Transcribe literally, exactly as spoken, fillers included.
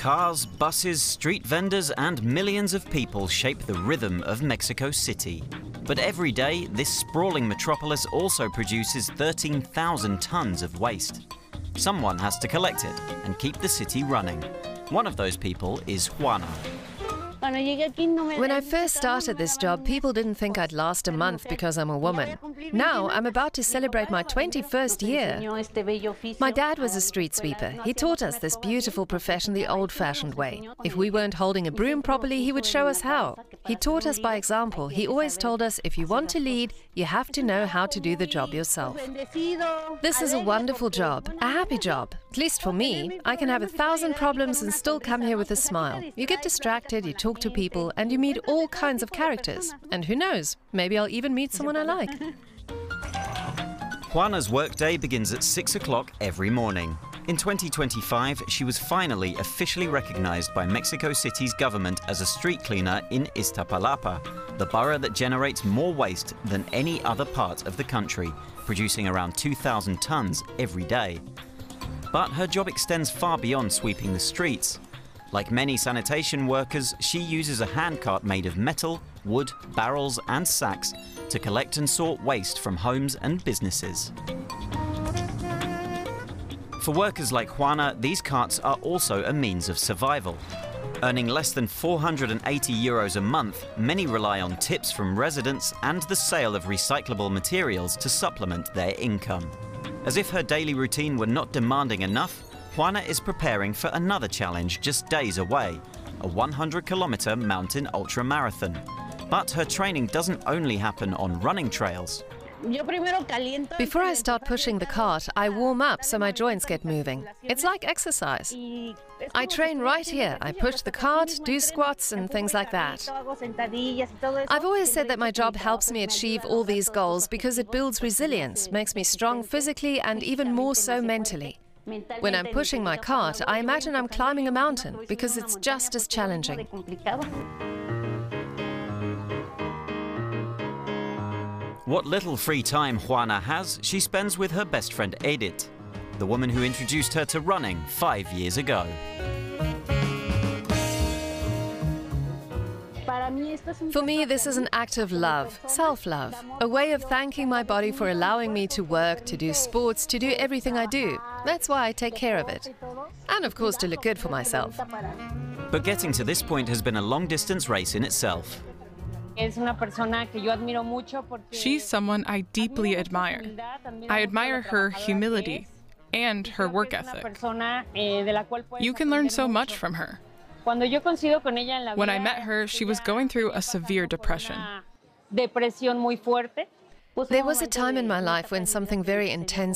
Cars, buses, street vendors, and millions of people shape the rhythm of Mexico City. But every day, this sprawling metropolis also produces thirteen thousand tons of waste. Someone has to collect it and keep the city running. One of those people is Juana. When I first started this job, people didn't think I'd last a month because I'm a woman. Now I'm about to celebrate my twenty-first year. My dad was a street sweeper. He taught us this beautiful profession the old-fashioned way. If we weren't holding a broom properly, he would show us how. He taught us by example. He always told us, if you want to lead, you have to know how to do the job yourself. This is a wonderful job, a happy job. At least for me. I can have a thousand problems and still come here with a smile. You get distracted, you talk to people, and you meet all kinds of characters. And who knows, maybe I'll even meet someone I like. Juana's workday begins at six o'clock every morning. In twenty twenty-five, she was finally officially recognized by Mexico City's government as a street cleaner in Iztapalapa, the borough that generates more waste than any other part of the country, producing around two thousand tons every day. But her job extends far beyond sweeping the streets. Like many sanitation workers, she uses a handcart made of metal, wood, barrels, and sacks to collect and sort waste from homes and businesses. For workers like Juana, these carts are also a means of survival. Earning less than four hundred eighty euros a month, many rely on tips from residents and the sale of recyclable materials to supplement their income. As if her daily routine were not demanding enough, Juana is preparing for another challenge just days away, a one hundred kilometer mountain ultramarathon. But her training doesn't only happen on running trails. Before I start pushing the cart, I warm up so my joints get moving. It's like exercise. I train right here. I push the cart, do squats and things like that. I've always said that my job helps me achieve all these goals because it builds resilience, makes me strong physically and even more so mentally. When I'm pushing my cart, I imagine I'm climbing a mountain because it's just as challenging. What little free time Juana has, she spends with her best friend Edith, the woman who introduced her to running five years ago. For me, this is an act of love, self-love, a way of thanking my body for allowing me to work, to do sports, to do everything I do. That's why I take care of it. And of course, to look good for myself. But getting to this point has been a long-distance race in itself. She's someone I deeply admire. I admire her humility and her work ethic. You can learn so much from her. When I met her, she was going through a severe depression. There was a time in my life when something very intense